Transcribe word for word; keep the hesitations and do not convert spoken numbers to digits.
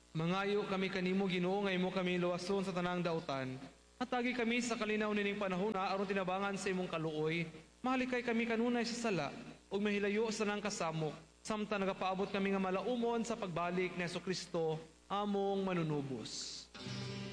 Mangayo kami kanimo Ginoo nga imo kami luwason sa tanang dautan. Atagi kami sa kalinaw nining panahon na aron tinabangan sa imong kaluoy. Mahalikay kami kanunay sa sala ug mahilayo sa nang kasamok. Samtang nagapaabot kami nga malaumon sa pagbalik ni Jesucristo among manunubos.